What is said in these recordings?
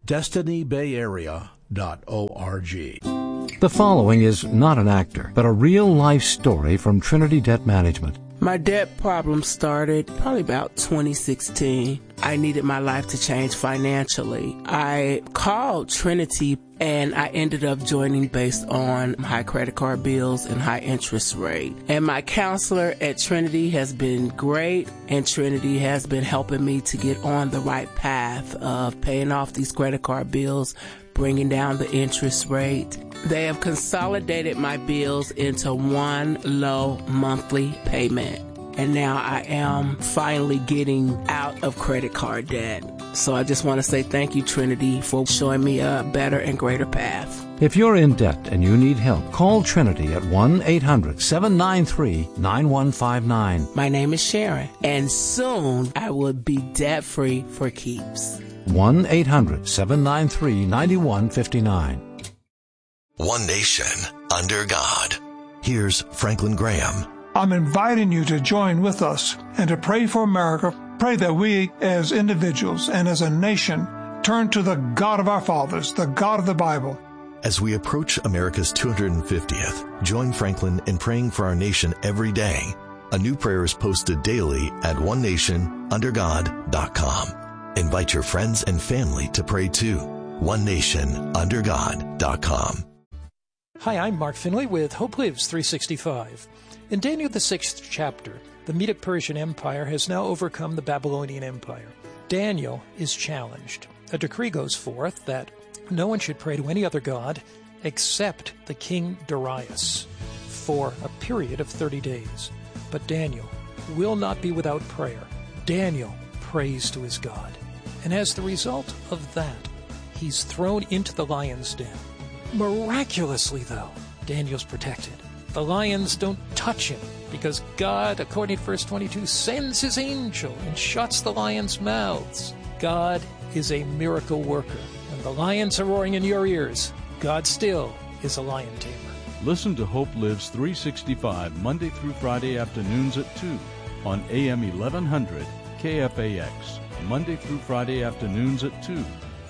DestinyBayArea.org. The following is not an actor, but a real-life story from Trinity Debt Management. My debt problem started probably about 2016. I needed my life to change financially. I called Trinity and I ended up joining based on high credit card bills and high interest rate. And my counselor at Trinity has been great, and Trinity has been helping me to get on the right path of paying off these credit card bills, bringing down the interest rate. They have consolidated my bills into one low monthly payment. And now I am finally getting out of credit card debt. So I just want to say thank you, Trinity, for showing me a better and greater path. If you're in debt and you need help, call Trinity at 1-800-793-9159. My name is Sharon, and soon I will be debt-free for keeps. 1-800-793-9159. One nation, under God. Here's Franklin Graham. I'm inviting you to join with us and to pray for America. Pray that we as individuals and as a nation turn to the God of our fathers, the God of the Bible. As we approach America's 250th, join Franklin in praying for our nation every day. A new prayer is posted daily at onenationundergod.com. Invite your friends and family to pray too. onenationundergod.com. Hi, I'm Mark Finley with Hope Lives 365. In Daniel the 6th chapter, the Medo-Persian Empire has now overcome the Babylonian Empire. Daniel is challenged. A decree goes forth that no one should pray to any other god except the king Darius for a period of 30 days. But Daniel will not be without prayer. Daniel prays to his God. And as the result of that, he's thrown into the lion's den. Miraculously, though, Daniel's protected. The lions don't touch him because God, according to verse 22, sends his angel and shuts the lions' mouths. God is a miracle worker. When the lions are roaring in your ears, God still is a lion tamer. Listen to Hope Lives 365 Monday through Friday afternoons at 2 on AM 1100 KFAX. Monday through Friday afternoons at 2.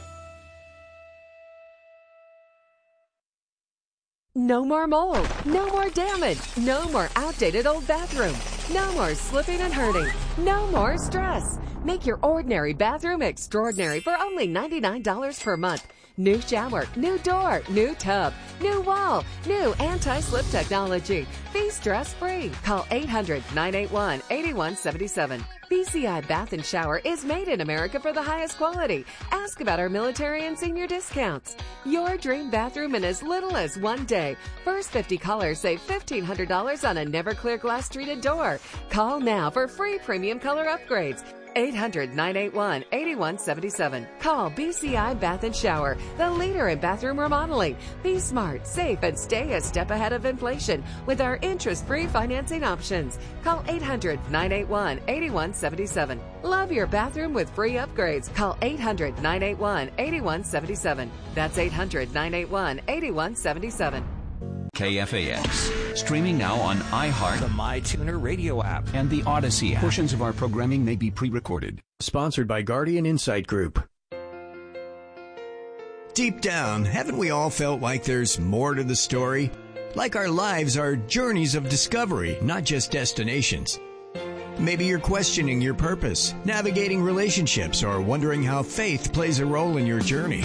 No more mold, no more damage, no more outdated old bathroom, no more slipping and hurting, no more stress. Make your ordinary bathroom extraordinary for only $99 per month. New shower, new door, new tub, new wall, new anti-slip technology. Be stress-free. Call 800-981-8177. BCI Bath and Shower is made in America for the highest quality. Ask about our military and senior discounts. Your dream bathroom in as little as 1 day. First 50 callers save $1,500 on a Never-Clear glass treated door. Call now for free premium color upgrades. 800-981-8177. Call BCI Bath and Shower, the leader in bathroom remodeling. Be smart, safe, and stay a step ahead of inflation with our interest-free financing options. Call 800-981-8177. Love your bathroom with free upgrades. Call 800-981-8177. That's 800-981-8177. KFAX. Streaming now on iHeart, the MyTuner radio app, and the Odyssey app. Portions of our programming may be pre-recorded. Sponsored by Guardian Insight Group. Deep down, haven't we all felt like there's more to the story? Like our lives are journeys of discovery, not just destinations. Maybe you're questioning your purpose, navigating relationships, or wondering how faith plays a role in your journey.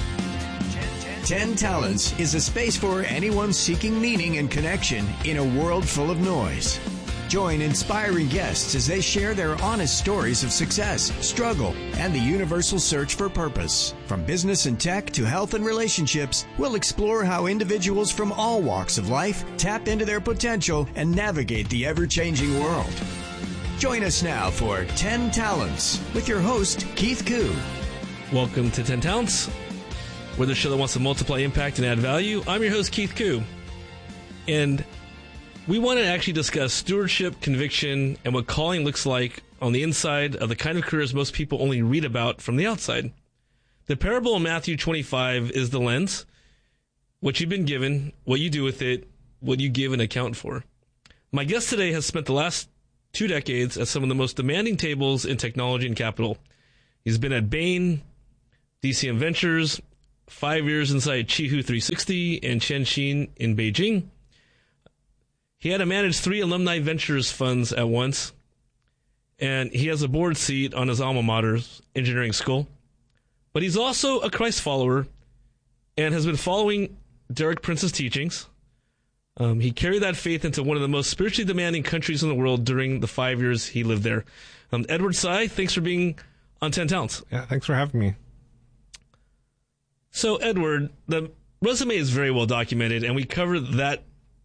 10 Talents is a space for anyone seeking meaning and connection in a world full of noise. Join inspiring guests as they share their honest stories of success, struggle, and the universal search for purpose. From business and tech to health and relationships, we'll explore how individuals from all walks of life tap into their potential and navigate the ever-changing world. Join us now for 10 Talents with your host, Keith Koo. Welcome to 10 Talents. We're the show that wants to multiply impact and add value. I'm your host, Keith Koo. And we want to actually discuss stewardship, conviction, and what calling looks like on the inside of the kind of careers most people only read about from the outside. The parable in Matthew 25 is the lens. What you've been given, what you do with it, what you give and account for. My guest today has spent the last 2 decades at some of the most demanding tables in technology and capital. He's been at Bain, DCM Ventures, 5 years inside Qihoo 360 and Chengxin in Beijing. He had to manage 3 alumni ventures funds at once, and he has a board seat on his alma mater's engineering school. But he's also a Christ follower and has been following Derek Prince's teachings. He carried that faith into one of the most spiritually demanding countries in the world during the 5 years he lived there. Edward Tsai, thanks for being on 10 Talents. Yeah, thanks for having me. So, Edward, the resume is very well documented, and we covered that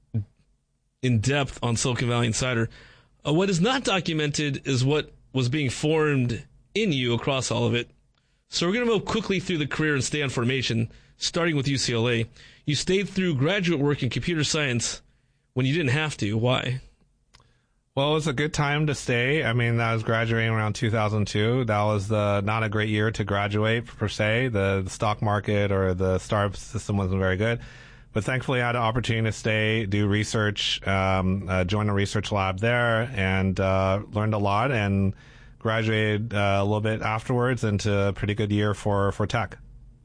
in depth on Silicon Valley Insider. What is not documented is what was being formed in you across all of it. So we're going to move quickly through the career and stay on formation, starting with UCLA. You stayed through graduate work in computer science when you didn't have to. Why? Well, it was a good time to stay. I mean, I was graduating around 2002. That was not a great year to graduate, per se. The stock market or the startup system wasn't very good. But thankfully, I had an opportunity to stay, do research, join a research lab there, and learned a lot, and graduated a little bit afterwards into a pretty good year for tech.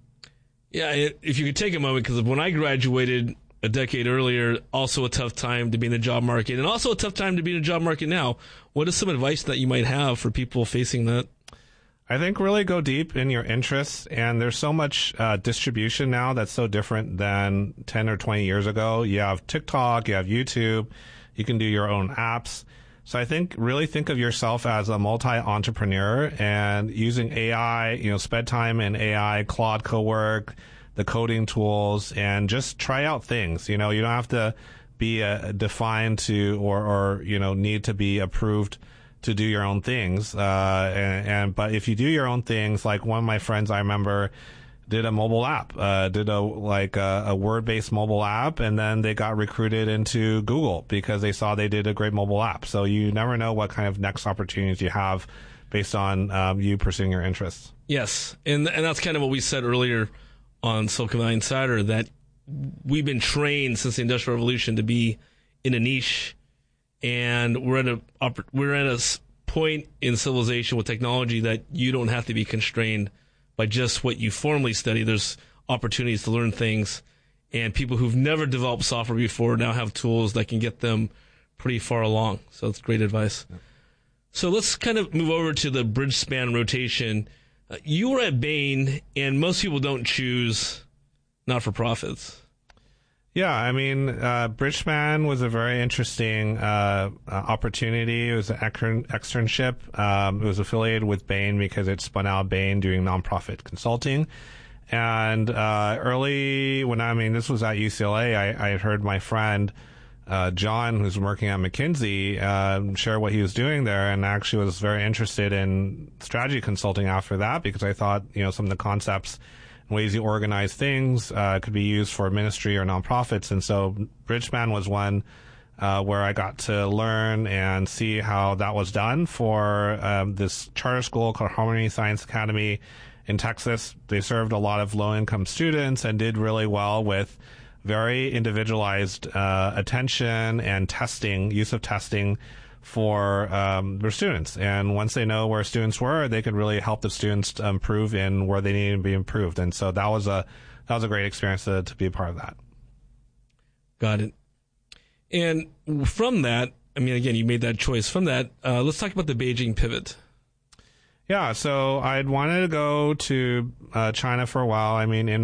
Yeah, if you could take a moment, because when I graduated a decade earlier, also a tough time to be in the job market, and also a tough time to be in the job market now. What is some advice that you might have for people facing that? I think really go deep in your interests, and there's so much distribution now that's so different than 10 or 20 years ago. You have TikTok, you have YouTube, you can do your own apps. So I think really think of yourself as a multi-entrepreneur, and using AI, spend time in AI, Claude Cowork, the coding tools, and just try out things. You don't have to be defined to or need to be approved to do your own things. But if you do your own things, like one of my friends I remember did a mobile app, did a word-based mobile app, and then they got recruited into Google because they saw they did a great mobile app. So you never know what kind of next opportunities you have based on you pursuing your interests. Yes, and that's kind of what we said earlier on Silicon Valley Insider, that we've been trained since the Industrial Revolution to be in a niche, and we're at a point in civilization with technology that you don't have to be constrained by just what you formally study. There's opportunities to learn things, and people who've never developed software before now have tools that can get them pretty far along. So it's great advice. Yeah. So let's kind of move over to the bridge span rotation. You were at Bain, and most people don't choose not-for-profits. Yeah, I mean, Bridgespan was a very interesting opportunity. It was an externship. It was affiliated with Bain because it spun out Bain doing nonprofit consulting. And this was at UCLA, I had heard my friend John, who's working at McKinsey, share what he was doing there, and actually was very interested in strategy consulting after that, because I thought, some of the concepts, ways you organize things could be used for ministry or nonprofits. And so Bridgespan was one where I got to learn and see how that was done for this charter school called Harmony Science Academy in Texas. They served a lot of low-income students and did really well with very individualized attention and testing, use of testing for their students. And once they know where students were, they could really help the students improve in where they needed to be improved. And so that was a great experience to be a part of that. Got it. And from that, again, you made that choice. From that, let's talk about the Beijing pivot. Yeah, so I'd wanted to go to China for a while. In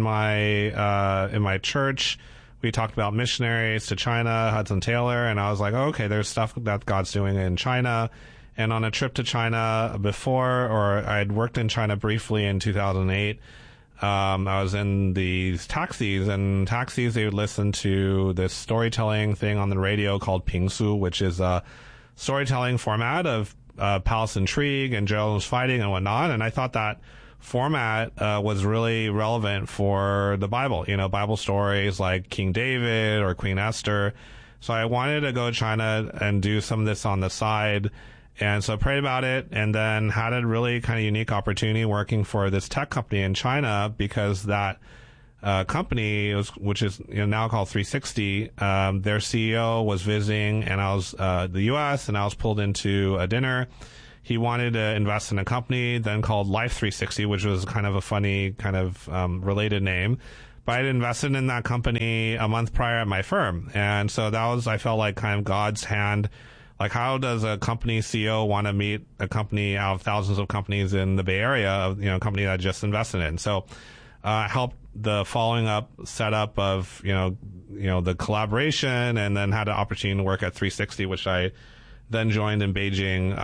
my church, we talked about missionaries to China, Hudson Taylor, and I was like, okay, there's stuff that God's doing in China. And on a trip to China I'd worked in China briefly in 2008. I was in these taxis, and they would listen to this storytelling thing on the radio called Pingsu, which is a storytelling format of palace intrigue and generals fighting and whatnot. And I thought that format was really relevant for the Bible, Bible stories like King David or Queen Esther. So I wanted to go to China and do some of this on the side. And so I prayed about it, and then had a really kind of unique opportunity working for this tech company in China, because that company, which is now called 360, their CEO was visiting, and I was the U.S., and I was pulled into a dinner. he wanted to invest in a company then called Life360, which was kind of a funny kind of related name. But I had invested in that company a month prior at my firm. And so that was, I felt like kind of God's hand. Like, how does a company CEO want to meet a company out of thousands of companies in the Bay Area, a company that I just invested in? So I helped the following up setup of, the collaboration, and then had an opportunity to work at 360, which I then joined in Beijing.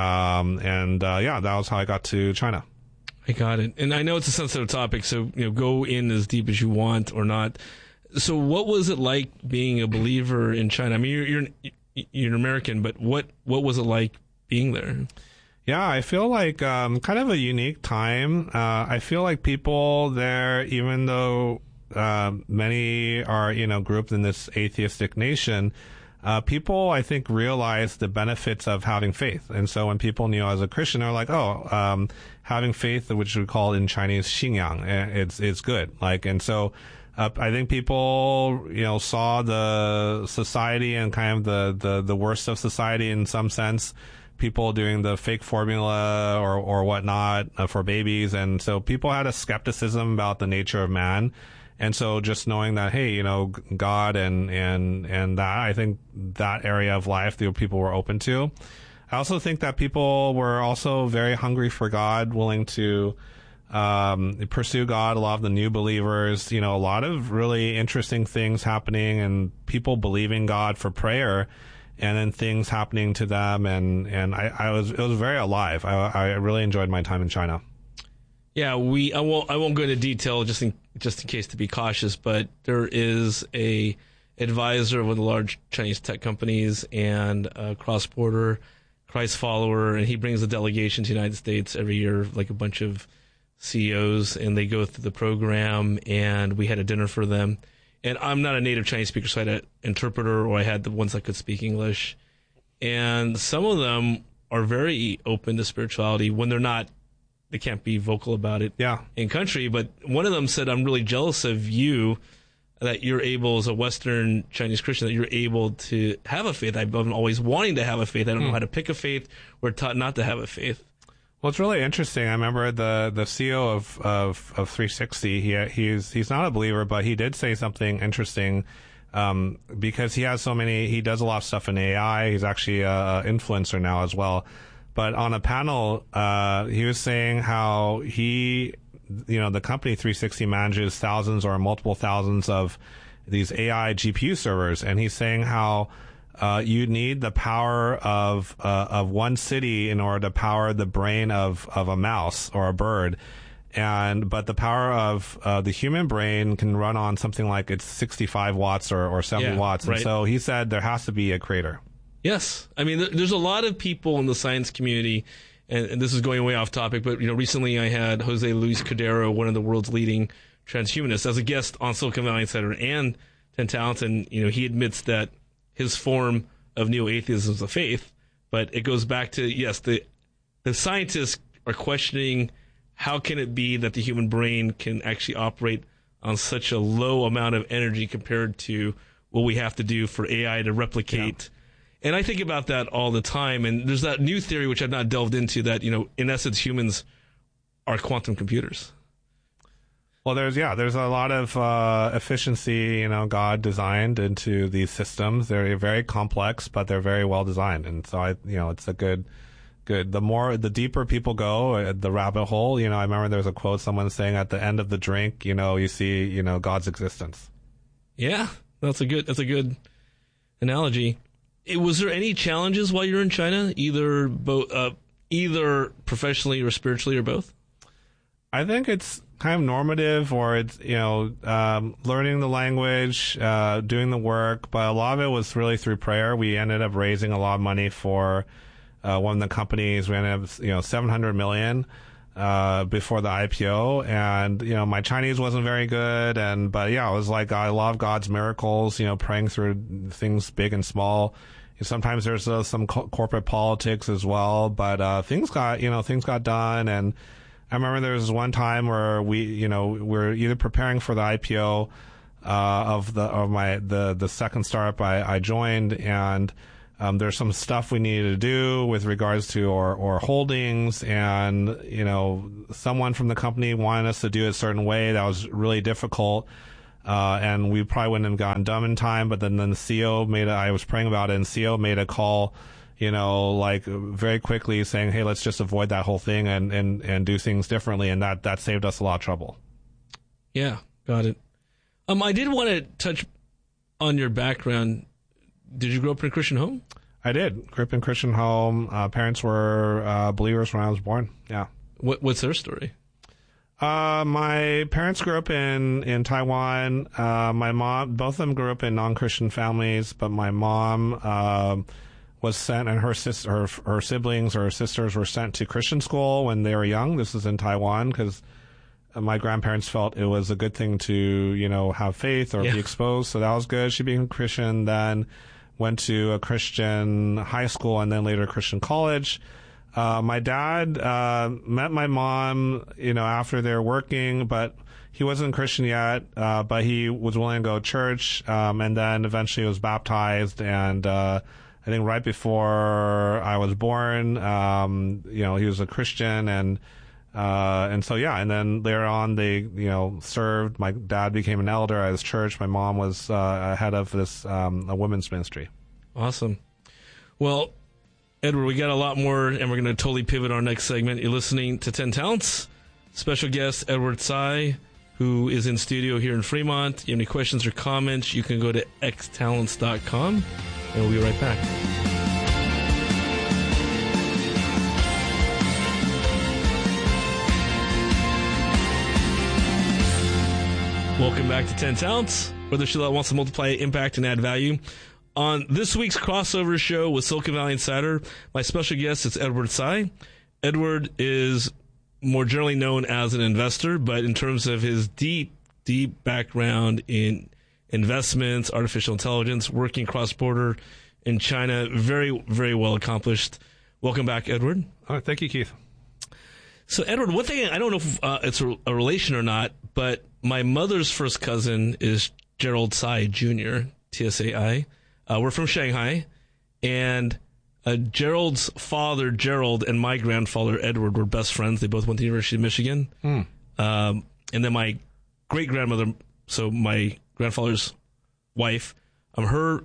That was how I got to China. I got it. And I know it's a sensitive topic, so go in as deep as you want or not. So what was it like being a believer in China? I mean, you're an American, but what was it like being there? Yeah, I feel like kind of a unique time. I feel like people there, even though many are, grouped in this atheistic nation, people, I think, realize the benefits of having faith. And so when people, as a Christian, are like, having faith, which we call in Chinese 信仰, it's good. And so I think people, saw the society and kind of the worst of society in some sense. People doing the fake formula or whatnot for babies. And so people had a skepticism about the nature of man. And so just knowing that, hey, God and that, I think that area of life that people were open to. I also think that people were also very hungry for God, willing to pursue God. A lot of the new believers, a lot of really interesting things happening, and people believing God for prayer, and then things happening to them. And it was very alive. I really enjoyed my time in China. Yeah, I won't go into detail just in case to be cautious, but there is a advisor of one of the large Chinese tech companies and a cross-border Christ follower, and he brings a delegation to the United States every year, like a bunch of CEOs, and they go through the program, and we had a dinner for them. And I'm not a native Chinese speaker, so I had an interpreter, or I had the ones that could speak English. And some of them are very open to spirituality when they can't be vocal about it in country. But one of them said, I'm really jealous of you that you're able, as a Western Chinese Christian, that you're able to have a faith. I've been always wanting to have a faith. I don't know how to pick a faith. We're taught not to have a faith. Well, it's really interesting. I remember the CEO of 360. He's not a believer, but he did say something interesting, because he has he does a lot of stuff in AI. He's actually an influencer now as well. But on a panel, he was saying how the company 360 manages thousands or multiple thousands of these AI GPU servers, and he's saying how you need the power of one city in order to power the brain of a mouse or a bird, but the power of the human brain can run on something like it's 65 watts or 70 watts, and so he said there has to be a creator. Yes, I mean there's a lot of people in the science community. And this is going way off topic, but recently I had Jose Luis Cordero, one of the world's leading transhumanists, as a guest on Silicon Valley Insider and 10 Talents, and he admits that his form of neo-atheism is a faith, but it goes back to the scientists are questioning how can it be that the human brain can actually operate on such a low amount of energy compared to what we have to do for AI to replicate. Yeah. And I think about that all the time. And there's that new theory, which I've not delved into, that, in essence, humans are quantum computers. Well, there's a lot of efficiency, God designed into these systems. They're very complex, but they're very well designed. And so it's a good. The deeper people go, the rabbit hole, I remember there was a quote, someone saying at the end of the drink, you see, God's existence. Yeah, that's a good analogy. Was there any challenges while you were in China, either professionally or spiritually or both? I think it's kind of normative, or it's learning the language, doing the work, but a lot of it was really through prayer. We ended up raising a lot of money for one of the companies. We ended up $700 million before the IPO, and my Chinese wasn't very good, but it was like I love God's miracles, praying through things big and small. Sometimes there's some corporate politics as well, but things got done. And I remember there was one time where we're either preparing for the IPO of the second startup I joined, and there's some stuff we needed to do with regards to our holdings, and someone from the company wanted us to do it a certain way that was really difficult, and we probably wouldn't have gotten done in time. But then the CEO I was praying about it, and CEO made a call, very quickly saying, hey, let's just avoid that whole thing and do things differently, and that saved us a lot of trouble. Yeah, got it. I did want to touch on your background. Did you grow up in a Christian home? I did. Grew up in a Christian home. Parents were believers when I was born. Yeah. What's their story? My parents grew up in Taiwan. My mom, both of them grew up in non-Christian families, but my mom was sent, and her siblings or her sisters were sent to Christian school when they were young. This is in Taiwan because my grandparents felt it was a good thing to, have faith or be exposed. So that was good. She became Christian, then went to a Christian high school and then later a Christian college. My dad met my mom, after they were working, but he wasn't a Christian yet, but he was willing to go to church, and then eventually was baptized. And I think right before I was born, he was a Christian, and so, and then later on they, served. My dad became an elder at his church. My mom was head of this a women's ministry. Awesome. Well, Edward, we got a lot more, and we're going to totally pivot our next segment. You're listening to 10 Talents. Special guest, Edward Tsai, who is in studio here in Fremont. If you have any questions or comments, you can go to xtalents.com, and we'll be right back. Welcome back to 10 Talents, where the show that wants to multiply, impact, and add value. On this week's crossover show with Silicon Valley Insider, my special guest is Edward Tsai. Edward is more generally known as an investor, but in terms of his deep background in investments, artificial intelligence, working cross-border in China, very, very well accomplished. Welcome back, Edward. Thank you, Keith. So, Edward, one thing, I don't know if it's a relation or not, but my mother's first cousin is Gerald Tsai Jr., Tsai. We're from Shanghai, and Gerald's father, Gerald, and my grandfather, Edward, were best friends. They both went to the University of Michigan. And then my great-grandmother, so my grandfather's wife, her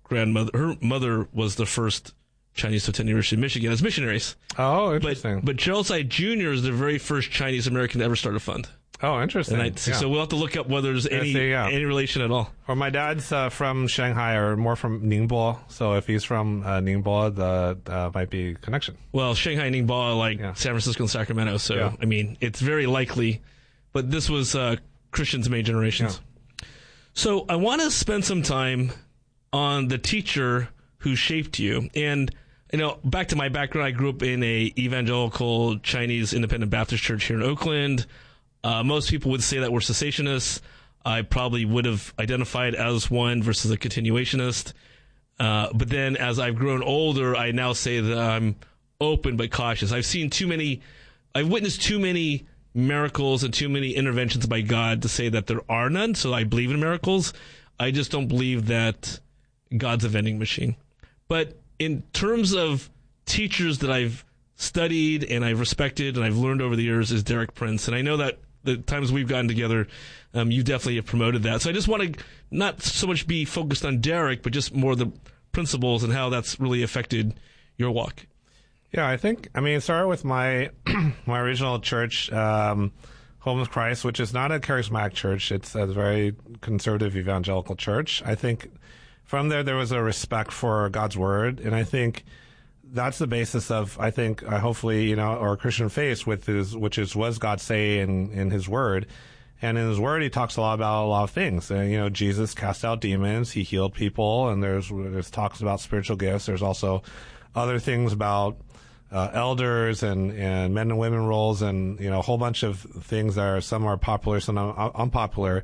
mother was the first Chinese to attend the University of Michigan as missionaries. Oh, interesting. But Gerald Tsai Jr. is the very first Chinese-American to ever start a fund. Oh, interesting. So we'll have to look up whether there's any relation at all. Well, my dad's from Shanghai, or more from Ningbo. So if he's from Ningbo, the might be a connection. Well, Shanghai and Ningbo are San Francisco and Sacramento. So, I mean, it's very likely. But this was Christians many generations. Yeah. So I want to spend some time on the teacher who shaped you. And, back to my background, I grew up in a evangelical Chinese independent Baptist church here in Oakland. Most people would say that we're cessationists. I probably would have identified as one versus a continuationist. But then as I've grown older, I now say that I'm open but cautious. I've witnessed too many miracles and too many interventions by God to say that there are none. So I believe in miracles. I just don't believe that God's a vending machine. But in terms of teachers that I've studied and I've respected and I've learned over the years is Derek Prince. And I know that the times we've gotten together, you definitely have promoted that. So I just want to not so much be focused on Derek, but just more the principles and how that's really affected your walk. Yeah, it started with my my original church, Home of Christ, which is not a charismatic church. It's a very conservative evangelical church. I think from there was a respect for God's word, and I think that's the basis of, hopefully, our Christian faith, which is what does God say in His Word. And in His Word, He talks a lot about a lot of things. And, Jesus cast out demons, He healed people, and there's talks about spiritual gifts. There's also other things about elders and men and women roles, and, a whole bunch of things that some are popular, some are unpopular.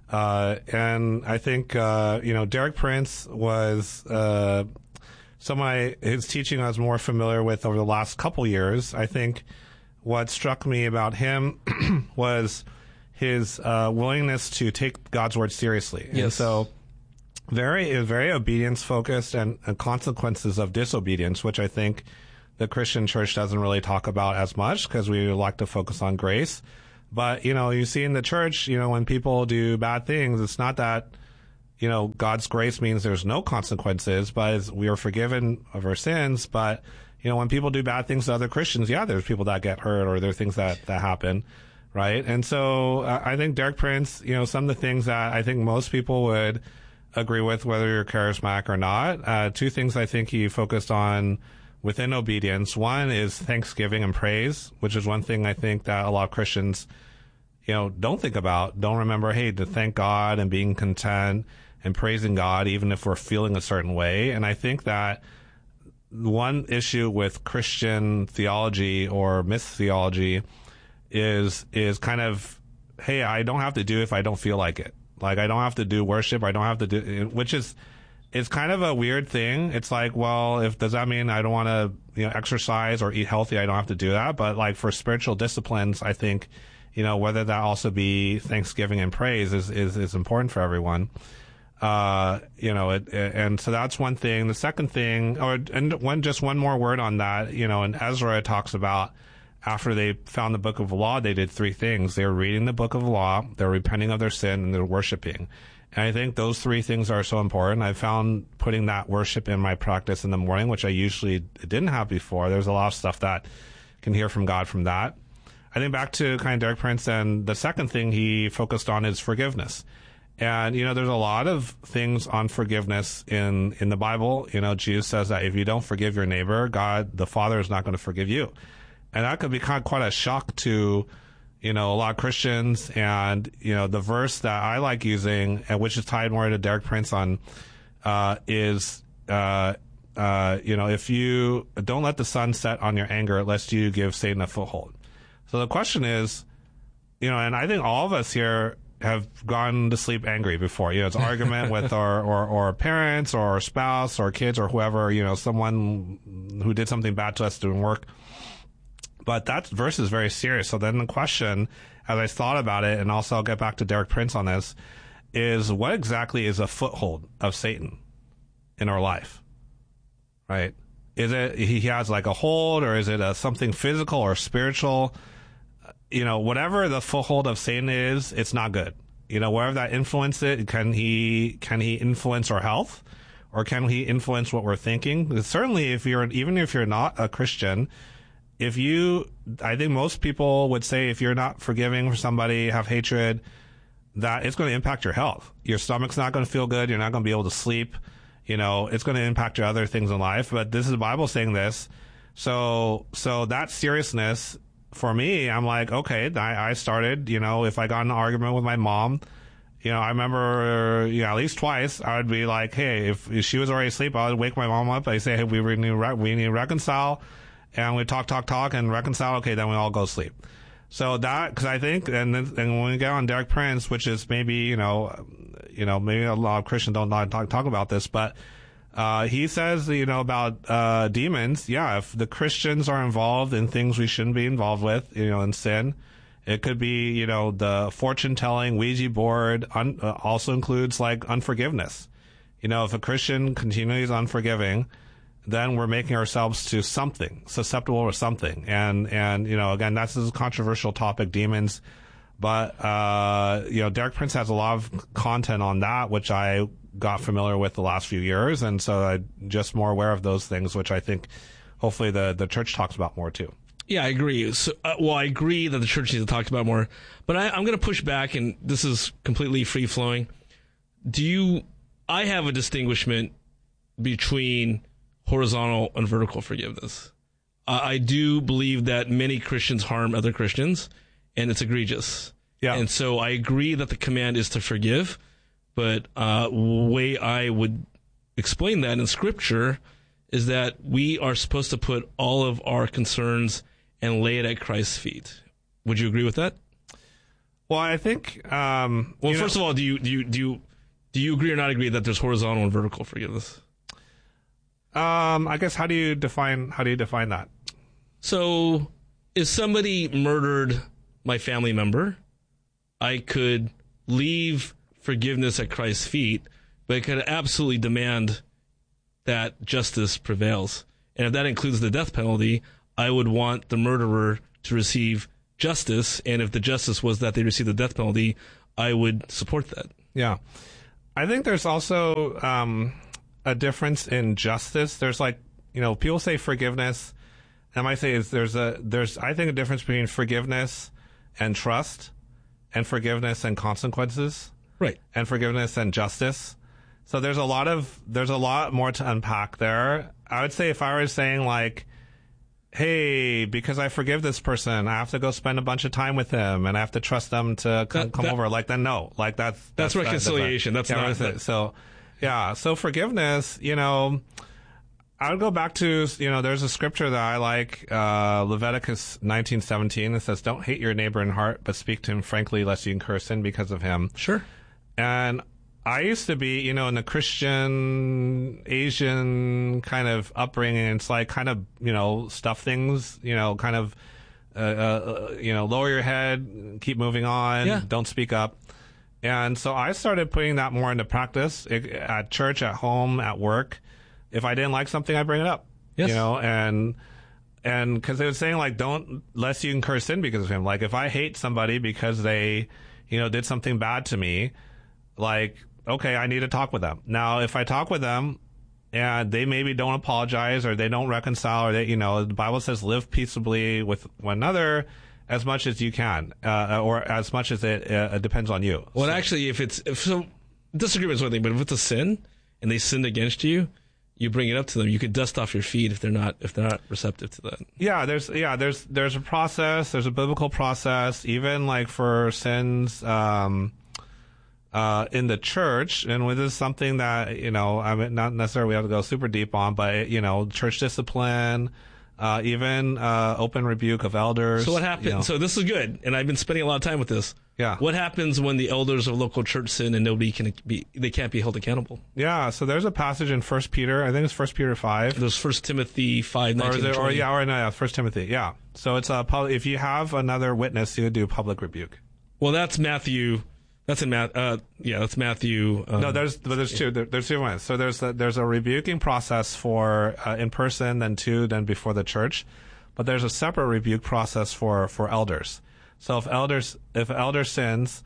And I think, Derek Prince was his teaching I was more familiar with over the last couple years. I think what struck me about him was his willingness to take God's word seriously. Yes. And so very obedience focused and consequences of disobedience, which I think the Christian church doesn't really talk about as much because we like to focus on grace. But, you see in the church, when people do bad things, it's not that, God's grace means there's no consequences, but we are forgiven of our sins. But, when people do bad things to other Christians, there's people that get hurt or there are things that happen, right? And so I think Derek Prince, some of the things that I think most people would agree with, whether you're charismatic or not. Two things I think he focused on within obedience. One is thanksgiving and praise, which is one thing I think that a lot of Christians, don't think about, don't remember, to thank God and being content and praising God, even if we're feeling a certain way. And I think that one issue with Christian theology or myth-theology is kind of, I don't have to do if I don't feel like it. Like, I don't have to do worship. I don't have to do, which is, it's kind of a weird thing. It's like, well, does that mean I don't want to, exercise or eat healthy? I don't have to do that. But like for spiritual disciplines, I think, whether that also be thanksgiving and praise is important for everyone. And so that's one thing. The second thing, one more word on that, and Ezra talks about, after they found the book of the law, they did three things. They were reading the book of the law, they're repenting of their sin, and they're worshiping. And I think those three things are so important. I found putting that worship in my practice in the morning, which I usually didn't have before. There's a lot of stuff that can hear from God from that. I think back to kind of Derek Prince, and the second thing he focused on is forgiveness. And, there's a lot of things on forgiveness in the Bible. Jesus says that if you don't forgive your neighbor, God, the Father, is not going to forgive you. And that could be quite a shock to, a lot of Christians. And, the verse that I like using, and which is tied more to Derek Prince on, is, if you don't let the sun set on your anger, lest you give Satan a foothold. So the question is, and I think all of us here have gone to sleep angry before. It's an argument with our parents or our spouse or kids or whoever, someone who did something bad to us doing work. But that verse is very serious. So then the question, as I thought about it, and also I'll get back to Derek Prince on this, is what exactly is a foothold of Satan in our life, right? Is it he has like a hold, or is it something physical or spiritual? Whatever the foothold of Satan is, it's not good. Wherever that influence it, can he influence our health, or can he influence what we're thinking? Certainly, even if you're not a Christian, I think most people would say if you're not forgiving for somebody, have hatred, that it's going to impact your health. Your stomach's not going to feel good. You're not going to be able to sleep. It's going to impact your other things in life. But this is the Bible saying this. So that seriousness, for me, I'm like, okay, I started, if I got in an argument with my mom, I remember, at least twice, I would be like, hey, if she was already asleep, I would wake my mom up. I say, hey, we need to reconcile. And we talk and reconcile. Okay, then we all go sleep. So that, because I think, and when we get on Derek Prince, which is maybe, maybe a lot of Christians don't talk about this, but he says, about demons. Yeah, if the Christians are involved in things we shouldn't be involved with, in sin, it could be, the fortune telling, Ouija board, also includes like unforgiveness. If a Christian continually is unforgiving, then we're making ourselves to something, susceptible to something. And again, that's a controversial topic, demons. But, Derek Prince has a lot of content on that, which I got familiar with the last few years. And so I'm just more aware of those things, which I think hopefully the church talks about more too. Yeah, I agree. So, I agree that the church needs to talk about more, but I'm going to push back, and this is completely free flowing. I have a distinguishment between horizontal and vertical forgiveness. I do believe that many Christians harm other Christians, and it's egregious. Yeah. And so I agree that the command is to forgive, but way I would explain that in Scripture is that we are supposed to put all of our concerns and lay it at Christ's feet. Would you agree with that? Well, I think. First of all, do you agree or not agree that there's horizontal and vertical forgiveness? I guess how do you define that? So, if somebody murdered my family member, I could leave forgiveness at Christ's feet, but it could absolutely demand that justice prevails. And if that includes the death penalty, I would want the murderer to receive justice. And if the justice was that they receive the death penalty, I would support that. Yeah. I think there's also a difference in justice. There's people say forgiveness. And I say there's I think a difference between forgiveness and trust, and forgiveness and consequences. Right. And forgiveness and justice. So there's a lot more to unpack there. I would say if I was saying hey, because I forgive this person, I have to go spend a bunch of time with him and I have to trust them to come over. Then no, that's reconciliation. That's not. So, yeah. So forgiveness, I would go back to, there's a scripture that I like, Leviticus 19:17. It says, "Don't hate your neighbor in heart, but speak to him frankly, lest you incur sin because of him." Sure. And I used to be, in the Christian, Asian kind of upbringing. It's stuff things, lower your head, keep moving on, don't speak up. And so I started putting that more into practice at church, at home, at work. If I didn't like something, I bring it up. Yes. And because they were saying don't, lest you incur sin because of him. If I hate somebody because they, did something bad to me, okay, I need to talk with them. Now, if I talk with them and they maybe don't apologize or they don't reconcile or they, the Bible says live peaceably with one another as much as you can, or as much as it depends on you. Well, actually, disagreement is one thing, but if it's a sin and they sinned against you, you bring it up to them. You could dust off your feet if they're not receptive to that. Yeah, there's a process. There's a biblical process, even for sins in the church, and this is something that not necessarily we have to go super deep on, but church discipline, even open rebuke of elders. So what happens? So this is good, and I've been spending a lot of time with this. Yeah. What happens when the elders of local church sin and they can't be held accountable? Yeah. So there's a passage in 1 Peter. I think it's 1 Peter 5. There's 1 Timothy 5:19. 1 Timothy. Yeah. So it's if you have another witness, you would do public rebuke. Well, that's Matthew. That's in that's Matthew. No, there's two. There's two ones. So there's a rebuking process for in person, then before the church, but there's a separate rebuke process for elders. So if elder sins,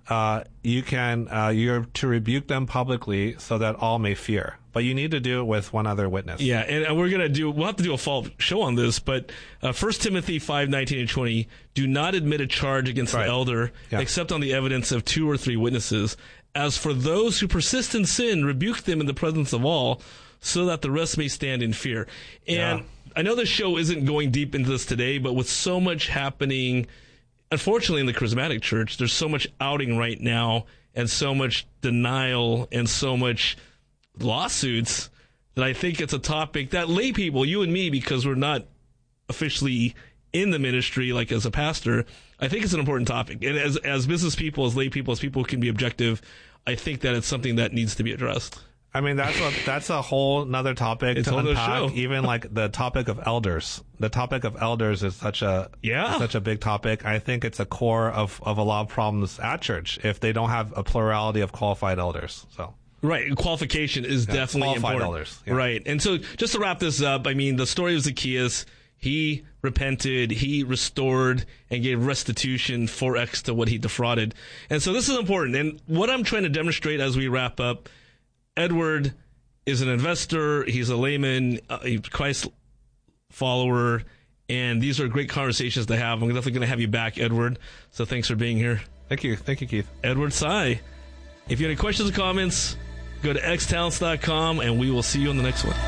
you're to rebuke them publicly so that all may fear. But you need to do it with one other witness. Yeah, and we'll have to do a follow-up show on this, but 1 Timothy 5:19 and 20, do not admit a charge against the elder except on the evidence of 2 or 3 witnesses. As for those who persist in sin, rebuke them in the presence of all, so that the rest may stand in fear. And I know this show isn't going deep into this today, but with so much happening, unfortunately, in the charismatic church, there's so much outing right now and so much denial and so much lawsuits that I think it's a topic that lay people, you and me, because we're not officially in the ministry, as a pastor, I think it's an important topic. And as business people, as lay people, as people who can be objective, I think that it's something that needs to be addressed. I mean, that's a whole nother topic to unpack. Even the topic of elders. The topic of elders is such a big topic. I think it's a core of a lot of problems at church if they don't have a plurality of qualified elders. So. Right. Qualification is definitely important. Elders. Yeah. Right. And so just to wrap this up, I mean, the story of Zacchaeus, he repented, he restored, and gave restitution 4x to what he defrauded. And so this is important. And what I'm trying to demonstrate as we wrap up, Edward is an investor, he's a layman, a Christ follower, and these are great conversations to have. I'm definitely going to have you back, Edward. So thanks for being here. Thank you, Keith. Edward Tsai. If you have any questions or comments, go to xtalents.com, and we will see you on the next one.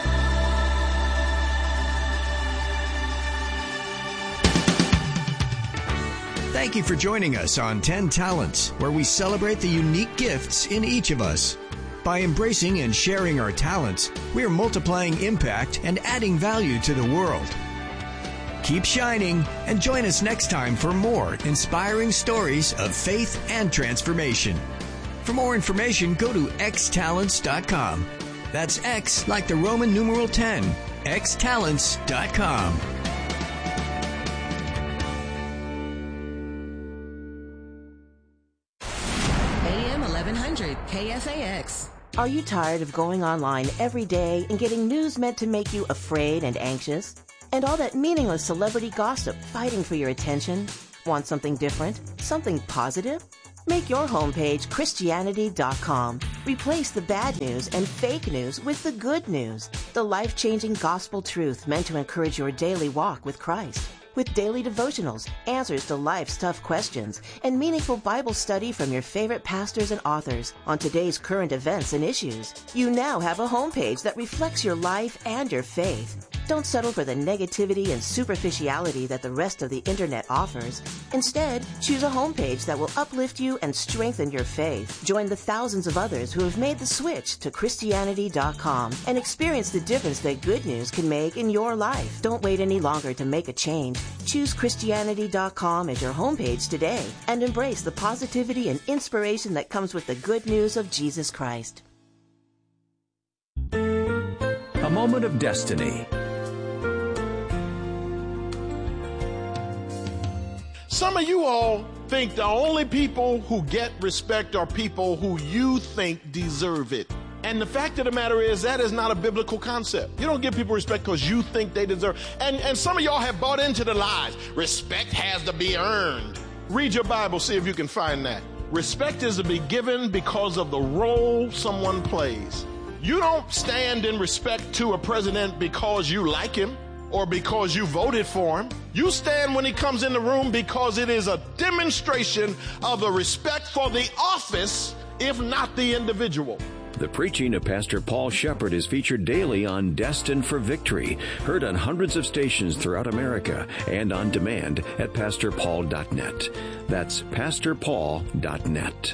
Thank you for joining us on 10 Talents, where we celebrate the unique gifts in each of us. By embracing and sharing our talents, we are multiplying impact and adding value to the world. Keep shining and join us next time for more inspiring stories of faith and transformation. For more information, go to xtalents.com. That's X like the Roman numeral 10, xtalents.com. AM 1100 KFAX. Are you tired of going online every day and getting news meant to make you afraid and anxious? And all that meaningless celebrity gossip fighting for your attention? Want something different? Something positive? Make your homepage Christianity.com. Replace the bad news and fake news with the good news. The life-changing gospel truth meant to encourage your daily walk with Christ. With daily devotionals, answers to life's tough questions, and meaningful Bible study from your favorite pastors and authors on today's current events and issues. You now have a homepage that reflects your life and your faith. Don't settle for the negativity and superficiality that the rest of the internet offers. Instead, choose a homepage that will uplift you and strengthen your faith. Join the thousands of others who have made the switch to Christianity.com and experience the difference that good news can make in your life. Don't wait any longer to make a change. Choose Christianity.com as your homepage today and embrace the positivity and inspiration that comes with the good news of Jesus Christ. A moment of destiny. Some of you all think the only people who get respect are people who you think deserve it. And the fact of the matter is that is not a biblical concept. You don't give people respect because you think they deserve. And some of y'all have bought into the lies. Respect has to be earned. Read your Bible, see if you can find that. Respect is to be given because of the role someone plays. You don't stand in respect to a president because you like him or because you voted for him. You stand when he comes in the room because it is a demonstration of the respect for the office, if not the individual. The preaching of Pastor Paul Shepard is featured daily on Destined for Victory, heard on hundreds of stations throughout America and on demand at PastorPaul.net. That's PastorPaul.net.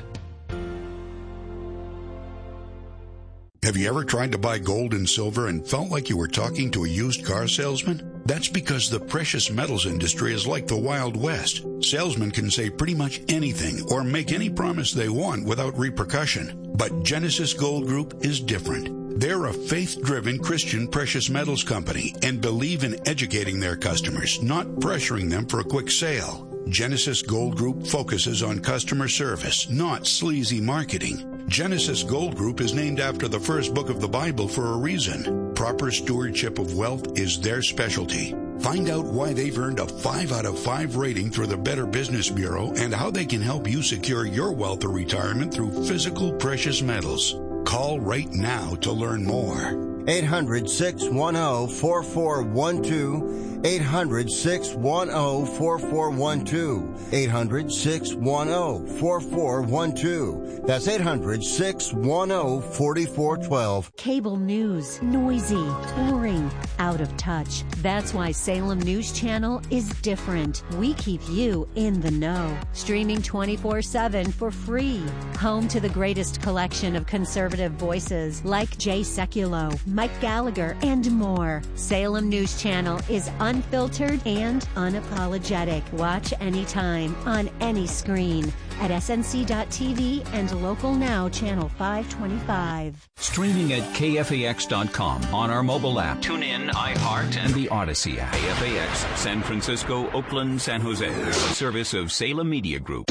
Have you ever tried to buy gold and silver and felt like you were talking to a used car salesman? That's because the precious metals industry is like the Wild West. Salesmen can say pretty much anything or make any promise they want without repercussion. But Genesis Gold Group is different. They're a faith-driven Christian precious metals company and believe in educating their customers, not pressuring them for a quick sale. Genesis Gold Group focuses on customer service, not sleazy marketing. Genesis Gold Group is named after the first book of the Bible for a reason. Proper stewardship of wealth is their specialty. Find out why they've earned a 5 out of 5 rating through the Better Business Bureau and how they can help you secure your wealth or retirement through physical precious metals. Call right now to learn more. 800-610-4412. 800-610-4412. 800-610-4412. That's 800-610-4412. Cable news, noisy, boring, out of touch. That's why Salem News Channel is different. We keep you in the know. Streaming 24/7 for free. Home to the greatest collection of conservative voices like Jay Sekulow, Mike Gallagher, and more. Salem News Channel is unfiltered and unapologetic. Watch anytime, on any screen, at snc.tv and Local Now Channel 525. Streaming at KFAX.com on our mobile app. Tune in, iHeart, and the Odyssey app. KFAX, San Francisco, Oakland, San Jose. A service of Salem Media Group.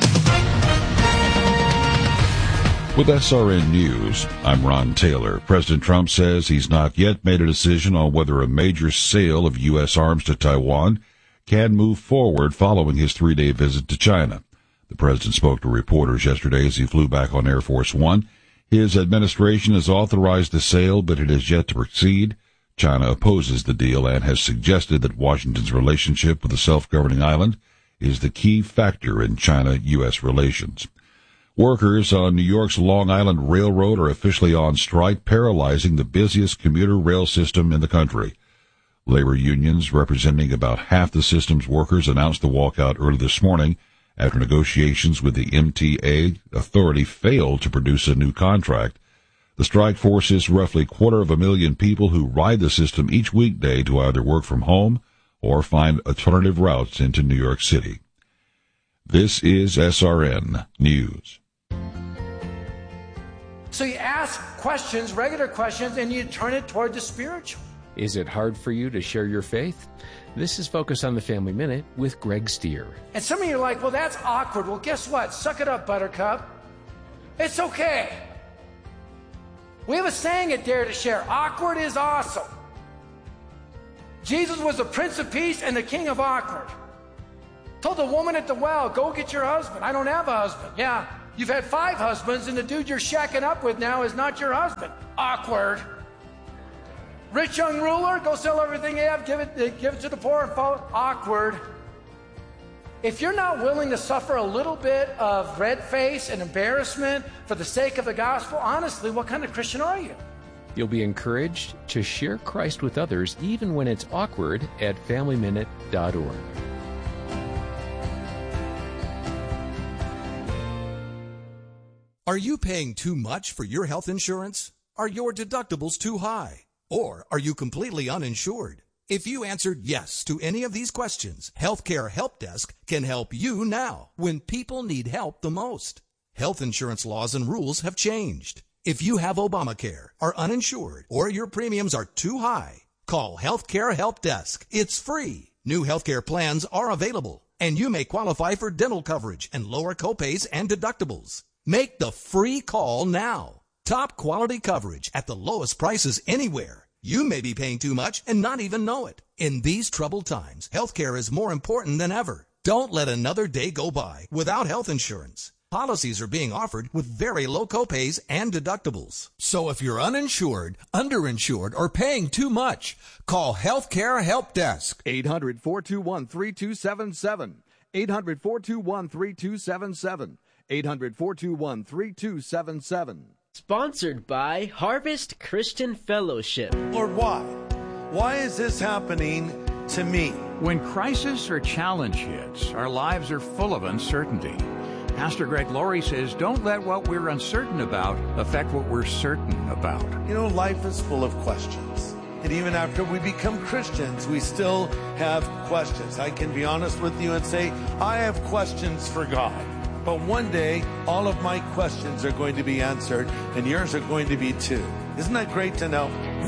With SRN News, I'm Ron Taylor. President Trump says he's not yet made a decision on whether a major sale of U.S. arms to Taiwan can move forward following his 3-day visit to China. The president spoke to reporters yesterday as he flew back on Air Force One. His administration has authorized the sale, but it has yet to proceed. China opposes the deal and has suggested that Washington's relationship with the self-governing island is the key factor in China-U.S. relations. Workers on New York's Long Island Railroad are officially on strike, paralyzing the busiest commuter rail system in the country. Labor unions representing about half the system's workers announced the walkout early this morning after negotiations with the MTA authority failed to produce a new contract. The strike forces roughly 250,000 people who ride the system each weekday to either work from home or find alternative routes into New York City. This is SRN News. So you ask questions, regular questions, and you turn it toward the spiritual. Is it hard for you to share your faith? This is Focus on the Family Minute with Greg Stier. And some of you are like, well, that's awkward. Well, guess what? Suck it up, Buttercup. It's okay. We have a saying at Dare to Share, awkward is awesome. Jesus was the Prince of Peace and the King of Awkward. Told the woman at the well, go get your husband. I don't have a husband. Yeah, you've had 5 husbands, and the dude you're shacking up with now is not your husband. Awkward. Rich young ruler, go sell everything you have, give it to the poor and follow. Awkward. If you're not willing to suffer a little bit of red face and embarrassment for the sake of the gospel, honestly, what kind of Christian are you? You'll be encouraged to share Christ with others even when it's awkward at FamilyMinute.org. Are you paying too much for your health insurance? Are your deductibles too high? Or are you completely uninsured? If you answered yes to any of these questions, Healthcare Help Desk can help you now when people need help the most. Health insurance laws and rules have changed. If you have Obamacare, are uninsured, or your premiums are too high, call Healthcare Help Desk. It's free. New healthcare plans are available, and you may qualify for dental coverage and lower copays and deductibles. Make the free call now. Top quality coverage at the lowest prices anywhere. You may be paying too much and not even know it. In these troubled times, healthcare is more important than ever. Don't let another day go by without health insurance. Policies are being offered with very low copays and deductibles. So if you're uninsured, underinsured, or paying too much, call Healthcare Help Desk. 800-421-3277. 800-421-3277. 800-421-3277. Sponsored by Harvest Christian Fellowship. Lord, why? Why is this happening to me? When crisis or challenge hits, our lives are full of uncertainty. Pastor Greg Laurie says, don't let what we're uncertain about affect what we're certain about. You know, life is full of questions. And even after we become Christians, we still have questions. I can be honest with you and say, I have questions for God. But one day, all of my questions are going to be answered, and yours are going to be too. Isn't that great to know?